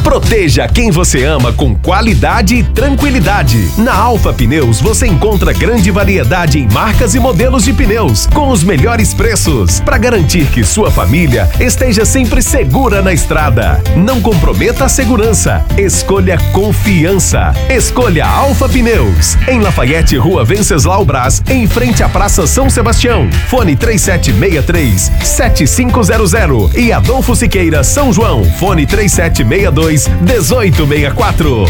Proteja quem você ama com qualidade e tranquilidade. Na Alfa Pneus você encontra grande variedade em marcas e modelos de pneus com os melhores preços para garantir que sua família esteja sempre segura na estrada. Não comprometa a segurança. Escolha confiança. Escolha Alfa Pneus. Em Lafayette, Rua Venceslau Brás, em frente à Praça São Sebastião. Fone 3763-7500 e Adolfo Siqueira, São João. Fone 3762-1864.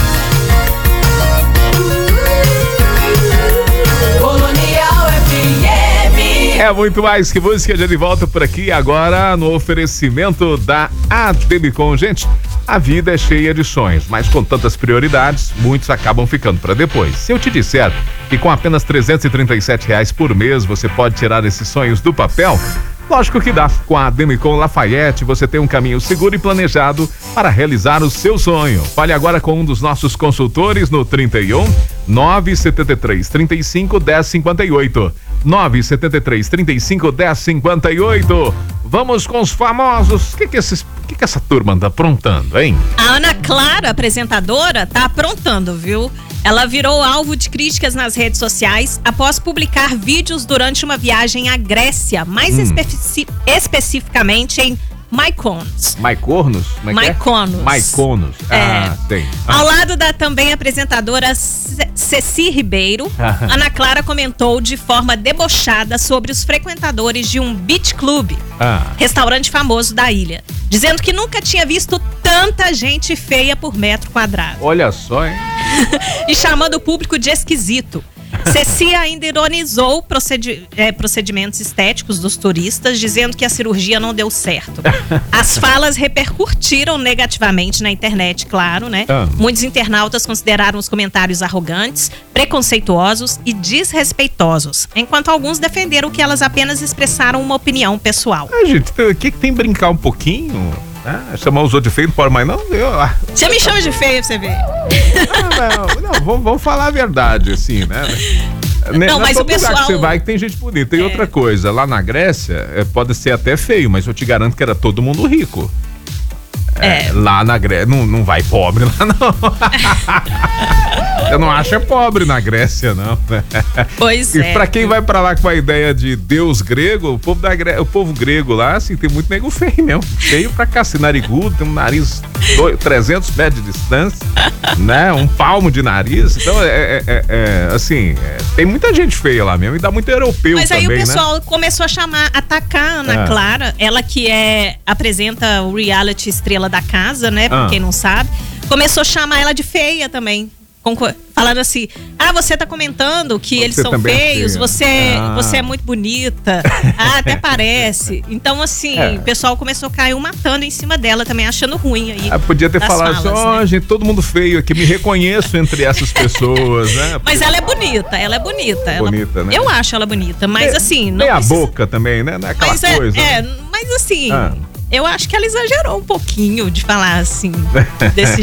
É muito mais que música, já de volta por aqui agora no oferecimento da Ademicon. Gente, a vida é cheia de sonhos, mas com tantas prioridades, muitos acabam ficando para depois. Se eu te disser que com apenas R$337 por mês você pode tirar esses sonhos do papel, lógico que dá. Com a Ademicon Lafayette você tem um caminho seguro e planejado para realizar o seu sonho. Fale agora com um dos nossos consultores no 31 973 35 1058. 973 35 1058. Vamos com os famosos. O que essa turma anda aprontando, hein? A Ana Clara, apresentadora, tá aprontando, viu? Ela virou alvo de críticas nas redes sociais após publicar vídeos durante uma viagem à Grécia, mais especificamente em Mykonos. Mykonos? Mykonos. Mykonos. Tem. Ao lado da também apresentadora Ceci Ribeiro, Ana Clara comentou de forma debochada sobre os frequentadores de um beach club, restaurante famoso da ilha, dizendo que nunca tinha visto tanta gente feia por metro quadrado. Olha só, hein? E chamando o público de esquisito. Ceci ainda ironizou procedimentos estéticos dos turistas, dizendo que a cirurgia não deu certo. As falas repercutiram negativamente na internet, claro, né? Muitos internautas consideraram os comentários arrogantes, preconceituosos e desrespeitosos, enquanto alguns defenderam que elas apenas expressaram uma opinião pessoal. Gente, o que tem brincar um pouquinho? Chamar os outros de feio não pode mais não? Você me chama de feio pra você ver. Não, vamos falar a verdade, assim, né? Não, mas o pessoal... lugar que você vai que tem gente bonita. E outra coisa, lá na Grécia, pode ser até feio, mas eu te garanto que era todo mundo rico. Lá na Grécia, não vai pobre lá não. Eu não acho pobre na Grécia, não. Pois e pra quem vai pra lá com a ideia de Deus grego, o povo grego lá, assim, tem muito nego feio mesmo. Feio pra cá, assim, narigudo, tem um nariz 300 metros de distância, né? Um palmo de nariz. Então, assim, tem muita gente feia lá mesmo e dá muito europeu também, né? Mas aí o pessoal começou a atacar a Ana Clara, ela que apresenta o reality Estrela da Casa, né? Pra quem não sabe. Começou a chamar ela de feia também. Falando assim, você tá comentando que eles são feios, você é muito bonita, até parece. Então, assim, o pessoal começou a cair matando em cima dela também, achando ruim aí. Podia ter falado assim, né? Gente, todo mundo feio aqui, me reconheço entre essas pessoas, né? Mas ela é bonita. Bonita, né? Eu acho ela bonita, mas assim... Não precisa... a boca também, né? Não é aquela coisa. Mas assim, eu acho que ela exagerou um pouquinho de falar assim, desse